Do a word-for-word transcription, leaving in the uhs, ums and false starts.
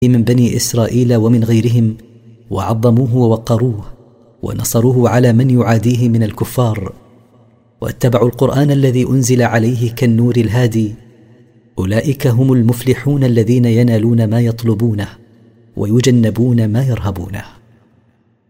من بني إسرائيل ومن غيرهم، وعظموه ووقروه ونصروه على من يعاديه من الكفار، واتبعوا القرآن الذي أنزل عليه كالنور الهادي. أولئك هم المفلحون الذين ينالون ما يطلبونه ويجنبون ما يرهبونه.